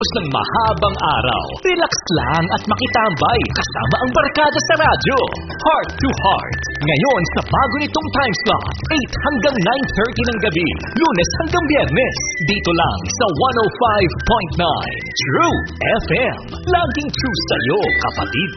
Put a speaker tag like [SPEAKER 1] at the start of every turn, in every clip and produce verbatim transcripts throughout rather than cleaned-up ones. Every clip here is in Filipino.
[SPEAKER 1] ng mahabang araw, relax lang at makitambay kasama ang barkada sa radyo. Heart to Heart. Ngayon sa bago nitong time slot, eight hanggang nine thirty ng gabi, Lunes hanggang Biyernes. Dito lang sa one oh five point nine True F M. Laging true sa'yo, kapatid.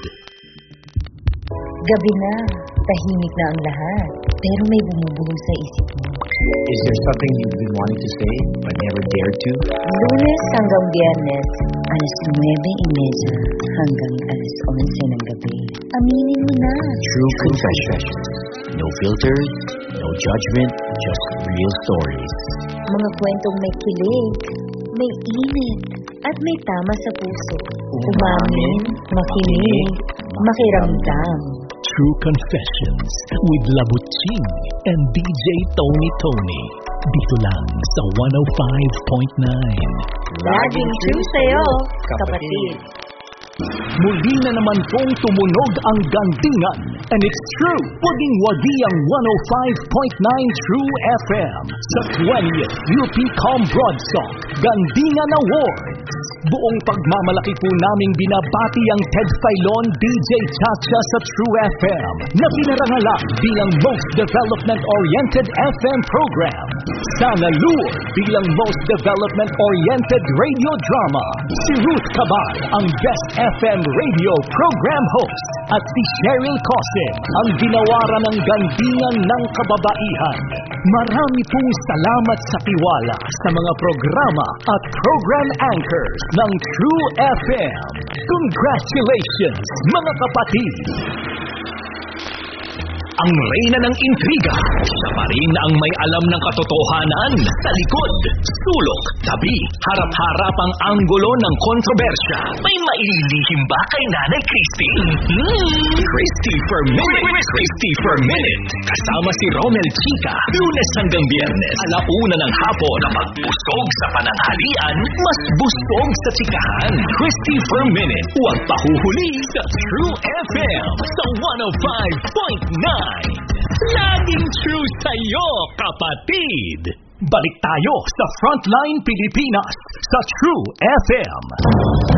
[SPEAKER 2] Gabi na, tahimik na ang lahat, pero may bumubulong sa isip mo.
[SPEAKER 3] Is there something you've been wanting to say but never dared to?
[SPEAKER 2] Lunes hanggang Biyernes, alas nuwebe y media hanggang alas onse ng gabi. Aminin mo na.
[SPEAKER 3] True Confessions. No filters, no judgment, just real stories.
[SPEAKER 2] Mga kwentong may kilig, may init, at may tama sa puso. Umamin, makinig, makiramdam.
[SPEAKER 1] True Confessions with Labuching and D J Tony Tony. Dito lang sa one oh five point nine.
[SPEAKER 2] Laging true sa'yo, kapatid.
[SPEAKER 1] Muli na naman pong tumunog ang gandingan. And it's true, waging-wagi ang one oh five point nine True F M sa twentieth U P Com Broadsong Gandingan Awards. Buong pagmamalaki po naming binabati ang Ted Filon D J Chacha sa True F M na pinarangalan bilang Most Development-Oriented F M Program. Sana Lure bilang Most Development-Oriented Radio Drama. Si Ruth Cabal ang Best F M Radio Program Host. At si Cheryl Cosim ang ginawaran ng gandingan ng kababaihan. Marami pong salamat sa tiwala sa mga programa at program anchors ng True F M. Congratulations, mga kapatid! Ang reyna ng intriga, siya pa rin ang may alam ng katotohanan sa likod, sulok, tabi, harap-harap ang anggulo ng kontrobersya. May maililihim ba kay Nanay Christy? Mm-hmm. Christy for Minute! Christy for Minute! Kasama si Romel Chica, Lunes hanggang Biyernes, alauna ng hapon na magbusog sa pananghalian, mas busog sa chikahan. Christy for Minute, huwag pahuhuli sa True F M sa one oh five point nine. Laging true sa'yo, kapatid! Balik tayo sa Frontline Pilipinas sa True F M.